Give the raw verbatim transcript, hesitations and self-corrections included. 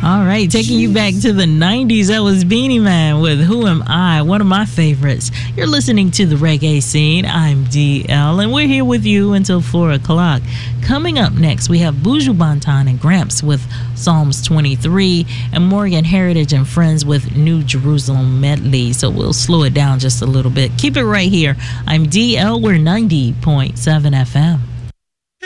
All right, taking you back to the nineties, that was Beanie Man with Who Am I, one of my favorites. You're listening to The Reggae Scene. I'm D L, and we're here with you until four o'clock. Coming up next, we have Buju Banton and Gramps with Psalms twenty-three, and Morgan Heritage and Friends with New Jerusalem Medley. So we'll slow it down just a little bit. Keep it right here. I'm D L, we're ninety point seven F M.